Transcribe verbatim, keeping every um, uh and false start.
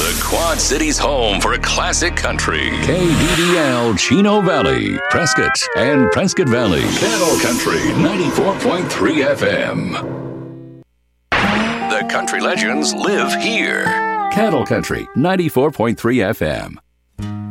The Quad Cities' home for classic country. K D D L, Chino Valley, Prescott, and Prescott Valley. Cattle Country, ninety-four point three F M. The country legends live here. Cattle Country, ninety-four point three F M.